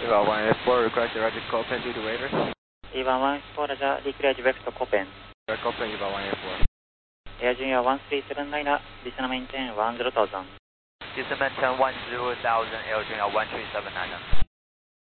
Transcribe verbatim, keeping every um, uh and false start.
Eva one F four, request direct Copen to the radar. Eva one F four, Roger, declare direct to Copen. Direct Copen, Eva one F four. Air Junior one three seven nine, descend maintain one zero thousand. Descend maintain one zero thousand, Air Junior one three seven nine.